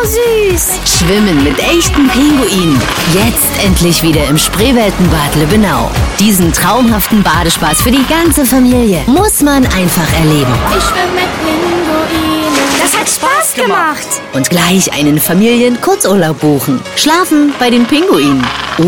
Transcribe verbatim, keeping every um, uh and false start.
süß. Schwimmen mit echten Pinguinen. Jetzt endlich wieder im Spreeweltenbad Lübbenau. Diesen traumhaften Badespaß für die ganze Familie muss man einfach erleben. Ich schwimme mit Pinguinen. Das hat Spaß gemacht. Und gleich einen Familien-Kurzurlaub buchen. Schlafen bei den Pinguinen.